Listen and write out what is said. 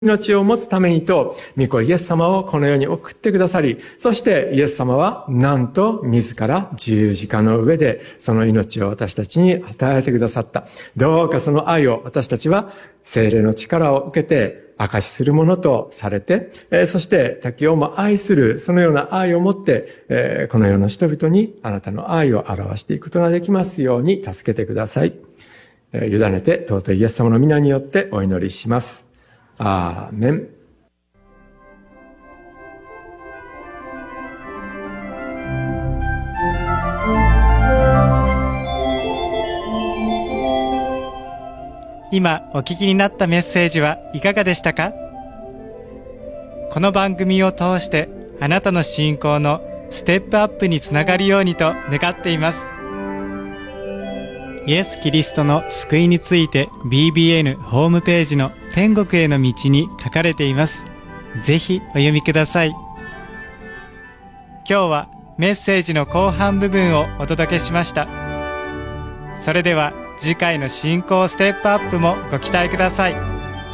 命を持つためにと、御子イエス様をこの世に送ってくださり、そしてイエス様はなんと自ら十字架の上でその命を私たちに与えてくださった。どうかその愛を私たちは聖霊の力を受けて証しするものとされて、そして他教も愛するそのような愛を持って、この世の人々にあなたの愛を表していくことができますように助けてください。委ねて尊いイエス様の皆によってお祈りします。アーメン。 今お聞きになったメッセージはいかがでしたか？この番組を通してあなたの信仰のステップアップにつながるようにと願っています。イエス・キリストの救いについて BBN ホームページの天国への道に書かれています。ぜひお読みください。今日はメッセージの後半部分をお届けしました。それでは次回の信仰ステップアップもご期待ください。